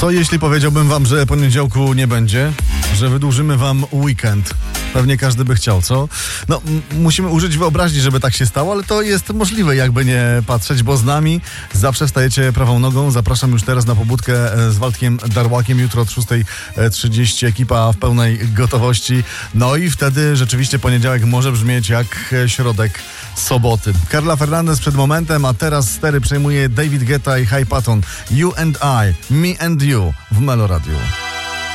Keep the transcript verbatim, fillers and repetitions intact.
Co jeśli powiedziałbym wam, że poniedziałku nie będzie? Że wydłużymy wam weekend? Pewnie każdy by chciał, co? No, m- musimy użyć wyobraźni, żeby tak się stało, ale to jest możliwe, jakby nie patrzeć, bo z nami zawsze wstajecie prawą nogą. Zapraszam już teraz na pobudkę e, z Waldkiem Darłakiem. Jutro od szósta trzydzieści ekipa w pełnej gotowości. No i wtedy rzeczywiście poniedziałek może brzmieć jak e, środek soboty. Carla Fernandez przed momentem, a teraz stery przejmuje David Guetta i High Patton. You and I, Me and You w Melo Radio.